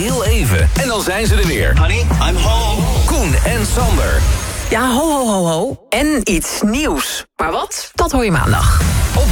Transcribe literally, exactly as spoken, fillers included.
heel even. En dan zijn ze er weer. Honey, I'm home. Koen en Sander. Ja, ho, ho, ho, ho. En iets nieuws. Maar wat? Dat hoor je maandag.